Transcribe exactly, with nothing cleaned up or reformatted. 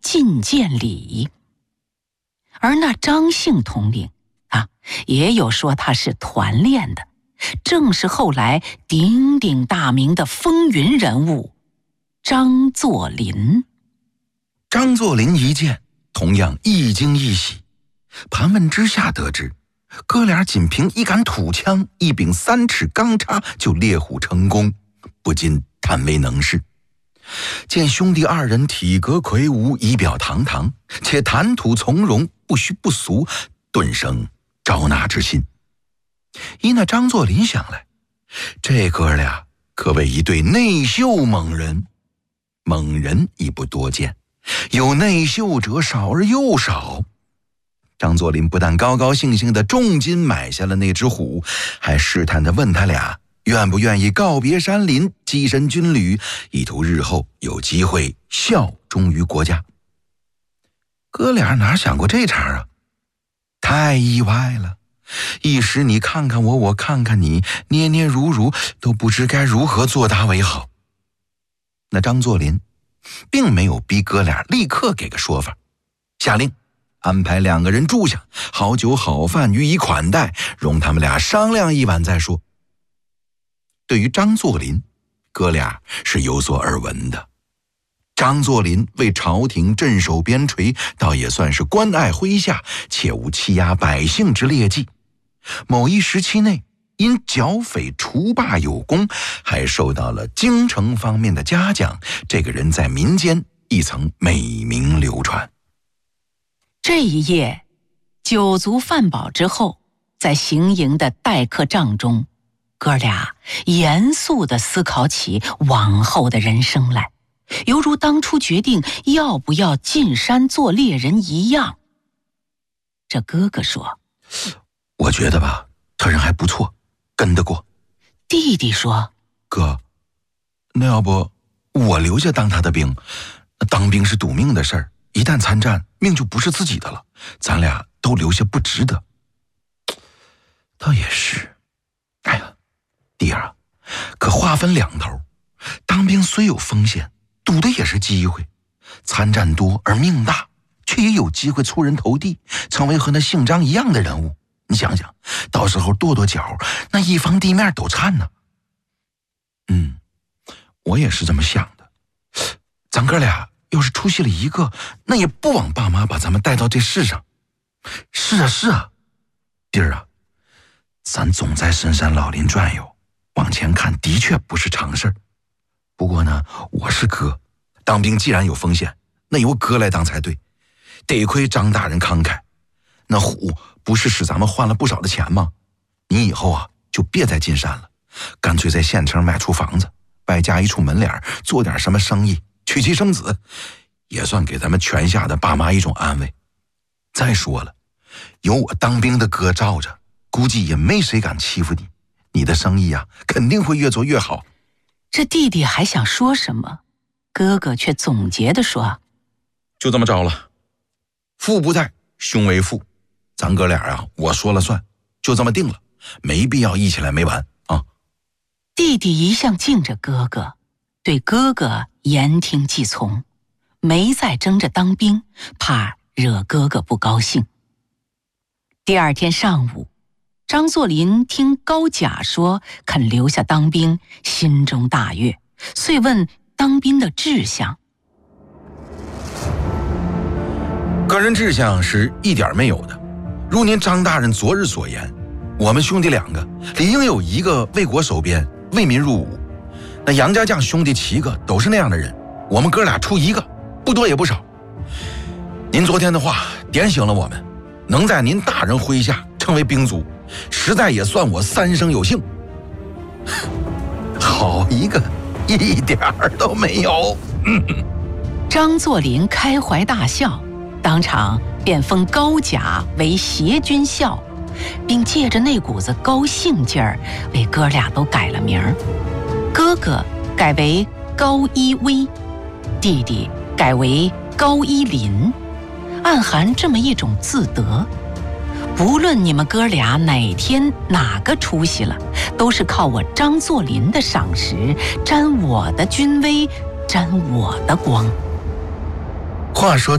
进谏礼。而那张姓统领啊，也有说他是团练的，正是后来鼎鼎大名的风云人物张作霖。 张作霖一见，同样一惊一喜，盘问之下得知，哥俩仅凭一杆土枪，一柄三尺钢叉就猎虎成功，不禁叹为能事。见兄弟二人体格魁梧，仪表堂堂，且谈吐从容，不虚不俗，顿生招纳之心。依那张作霖想来，这哥俩可谓一对内秀猛人。猛人已不多见，有内秀者少而又少。张作霖不但高高兴兴地重金买下了那只虎，还试探地问他俩愿不愿意告别山林，跻身军旅，以图日后有机会效忠于国家。哥俩哪想过这茬啊？太意外了，一时你看看我，我看看你，捏捏如如，都不知该如何作答为好。那张作霖并没有逼哥俩立刻给个说法，下令安排两个人住下，好酒好饭予以款待，容他们俩商量一晚再说。对于张作霖，哥俩是有所耳闻的。张作霖为朝廷镇守边陲，倒也算是关爱麾下，且无欺压百姓之劣迹。某一时期内，因剿匪除霸有功，还受到了京城方面的嘉奖，这个人在民间亦曾美名流传。 这一夜，酒足饭饱之后，在行营的待客帐中，哥俩严肃地思考起往后的人生来，犹如当初决定要不要进山做猎人一样。这哥哥说： 我觉得吧，他人还不错，跟得过。 弟弟说： 哥，那要不我留下当他的兵？当兵是赌命的事儿，一旦参战，命就不是自己的了，咱俩都留下不值得。倒也是。哎呀，弟儿啊，可话分两头，当兵虽有风险，赌的也是机会。参战多而命大，却也有机会出人头地，成为和那姓张一样的人物。你想想，到时候跺跺脚，那一方地面都颤呢。嗯，我也是这么想的。咱哥俩要是出息了一个，那也不枉爸妈把咱们带到这世上。是啊是啊，弟儿啊，咱总在深山老林转悠，往前看的确不是常事。不过呢，我是哥，当兵既然有风险，那由哥来当才对。得亏张大人慷慨，那虎不是使咱们换了不少的钱吗？你以后啊就别再进山了，干脆在县城买处房子，外加一处门脸，做点什么生意，娶妻生子，也算给咱们全下的爸妈一种安慰。再说了，有我当兵的哥罩着，估计也没谁敢欺负你，你的生意啊肯定会越做越好。 这弟弟还想说什么，哥哥却总结地说： 就这么着了，父不在，兄为父，咱哥俩啊，我说了算，就这么定了，没必要议起来没完啊。 弟弟一向敬着哥哥，对哥哥言听计从，没再争着当兵，怕惹哥哥不高兴。第二天上午，张作霖听高甲说肯留下当兵，心中大悦，遂问当兵的志向。 个人志向是一点没有的，如您张大人昨日所言，我们兄弟两个理应有一个为国守边，为民入伍。那杨家将兄弟七个都是那样的人，我们哥俩出一个，不多也不少。您昨天的话点醒了我们，能在您大人麾下成为兵卒，实在也算我三生有幸。好一个，一点儿都没有。嗯、 张作霖开怀大笑，当场便封高甲为协军校，并借着那股子高兴劲儿，为哥俩都改了名儿。哥哥改为高一威，弟弟改为高一林，暗含这么一种自得。不论你们哥俩哪天哪个出息了，都是靠我张作霖的赏识，沾我的军威，沾我的光。 话说